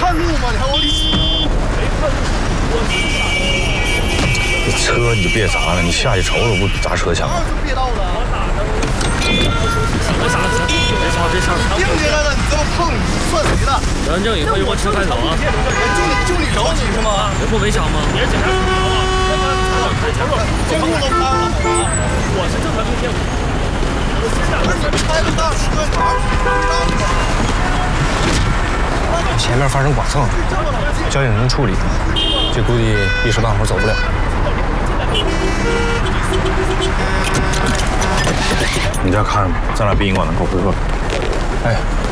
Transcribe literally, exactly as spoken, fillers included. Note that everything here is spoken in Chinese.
看路吗？你还往里挤？没看路， 这车你就别砸了，你下去瞅瞅不砸车墙？ 当然是别道的。 我傻了，别吵别吵。 定下来了，你这么碰，你算谁的？ 梁正以后就把车开走啊！ 就你就你着急是吗？ 这不违章吗？别警察叔叔啊！ 监控都开了， 我是正常并线。 而且开了大车，你还违章吗？ 前面发生剐蹭，交警正处理，这估计一时半会儿走不了。你再看，咱俩殡仪馆门口会客。哎。